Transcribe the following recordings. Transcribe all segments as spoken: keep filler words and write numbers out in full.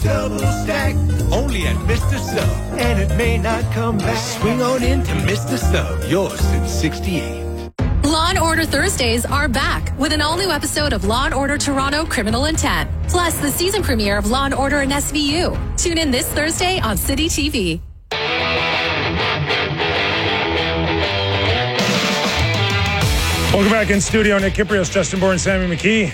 double stack. Only at Mister Sub. And it may not come back. Swing on into Mister Sub. Yours since sixty-eight. Law and Order Thursdays are back with an all-new episode of Law and Order Toronto Criminal Intent. Plus, the season premiere of Law and Order in S V U. Tune in this Thursday on City T V. Welcome back in studio. Nick Kiprios, Justin Bourne, Sammy McKee.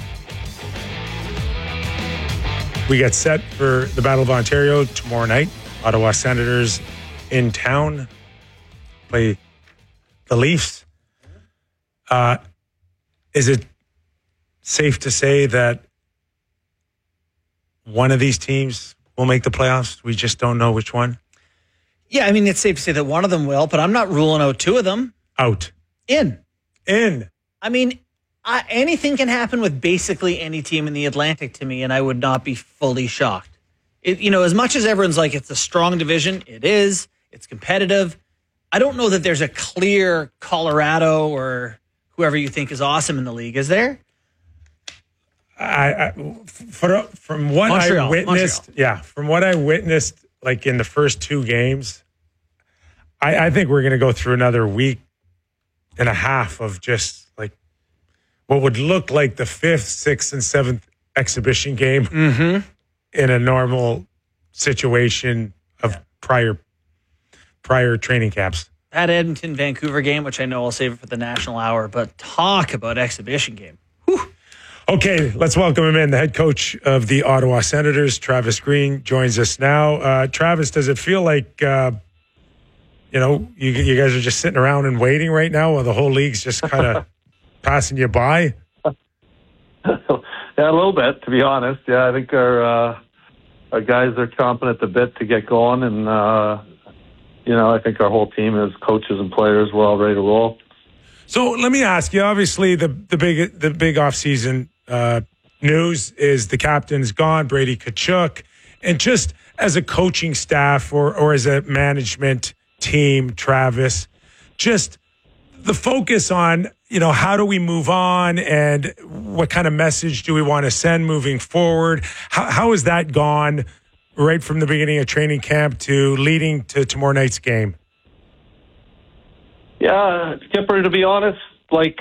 We get set for the Battle of Ontario tomorrow night. Ottawa Senators in town play the Leafs. Uh, is it safe to say that one of these teams will make the playoffs? We just don't know which one. Yeah, I mean, it's safe to say that one of them will, but I'm not ruling out two of them. Out. In. In. I mean, I, anything can happen with basically any team in the Atlantic to me, and I would not be fully shocked. It, you know, as much as everyone's like, it's a strong division, it is. It's competitive. I don't know that there's a clear Colorado or whoever you think is awesome in the league. Is there? I, I for, from what Montreal, I witnessed, Montreal. yeah, from what I witnessed, like in the first two games, I, I think we're going to go through another week and a half of just like what would look like the fifth, sixth, and seventh exhibition game mm-hmm. in a normal situation of yeah. prior prior training camps. That Edmonton-Vancouver game, which I know I'll save it for the national hour, but talk about exhibition game. Whew. Okay, let's welcome him in. The head coach of the Ottawa Senators, Travis Green, joins us now. Uh, Travis, does it feel like, uh, you know, you, you guys are just sitting around and waiting right now while the whole league's just kind of passing you by? Yeah, a little bit, to be honest. Yeah, I think our, uh, our guys are chomping at the bit to get going, and, uh, you know, I think our whole team as coaches and players, we're all ready to roll. So let me ask you, obviously the, the big the big offseason uh, news is the captain's gone, Brady Tkachuk, and just as a coaching staff or, or as a management team, Travis, just the focus on, you know, how do we move on and what kind of message do we want to send moving forward? How, how has that gone right from the beginning of training camp to leading to tomorrow night's game? Yeah, Skipper, to be honest, like,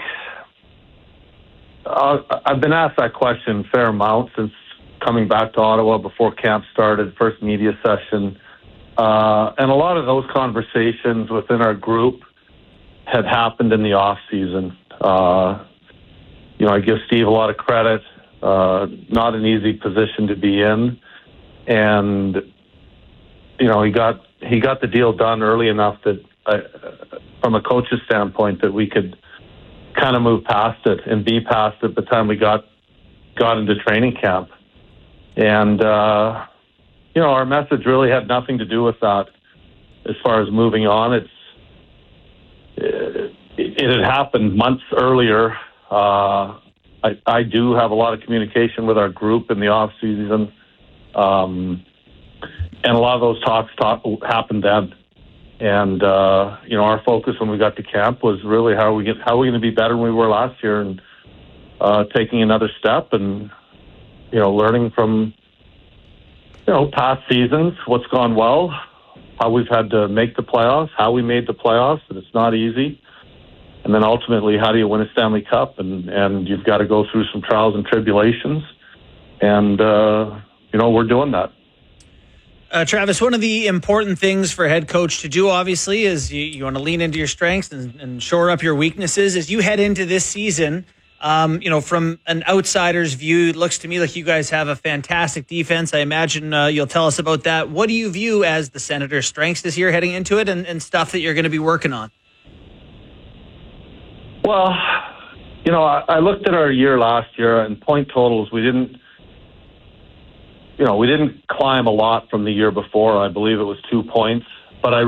uh, I've been asked that question a fair amount since coming back to Ottawa before camp started, first media session. Uh, and a lot of those conversations within our group had happened in the off season. Uh, you know, I give Steve a lot of credit. Uh, not an easy position to be in. And, you know, he got he got the deal done early enough that, uh, from a coach's standpoint, that we could kind of move past it and be past it by the time we got got into training camp. And, uh, you know, our message really had nothing to do with that as far as moving on. It's It, it had happened months earlier. Uh, I, I do have a lot of communication with our group in the off season. Um, and a lot of those talks talk, happened then. And, uh, you know, our focus when we got to camp was really how are we get, how are we going to be better than we were last year, and uh, taking another step and, you know, learning from, you know, past seasons, what's gone well, how we've had to make the playoffs, how we made the playoffs, and it's not easy. And then ultimately, how do you win a Stanley Cup? And, and you've got to go through some trials and tribulations. And, uh, you know, we're doing that. Uh, Travis, one of the important things for a head coach to do, obviously, is you, you want to lean into your strengths and, and shore up your weaknesses. As you head into this season, um, you know, from an outsider's view, it looks to me like you guys have a fantastic defense. I imagine uh, you'll tell us about that. What do you view as the Senators' strengths this year heading into it, and, and stuff that you're going to be working on? Well, you know, I, I looked at our year last year, and point totals, we didn't, you know, we didn't climb a lot from the year before. I believe it was two points.